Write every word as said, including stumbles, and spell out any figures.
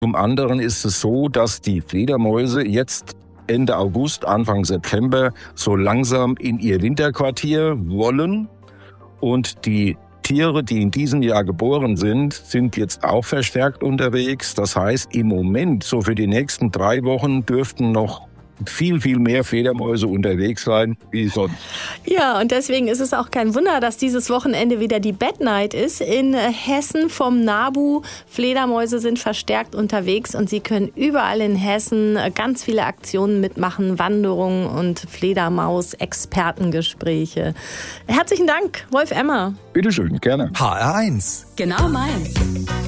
Zum anderen ist es so, dass die Fledermäuse jetzt Ende August, Anfang September so langsam in ihr Winterquartier wollen. Und die Tiere, die in diesem Jahr geboren sind, sind jetzt auch verstärkt unterwegs. Das heißt, im Moment, so für die nächsten drei Wochen, dürften noch viel, viel mehr Fledermäuse unterwegs sein wie sonst. Ja, und deswegen ist es auch kein Wunder, dass dieses Wochenende wieder die Bat Night ist. In Hessen vom NABU. Fledermäuse sind verstärkt unterwegs und Sie können überall in Hessen ganz viele Aktionen mitmachen, Wanderungen und Fledermaus-Expertengespräche. Herzlichen Dank, Wolf Emmer. Bitte schön, gerne. H R eins. Genau meins.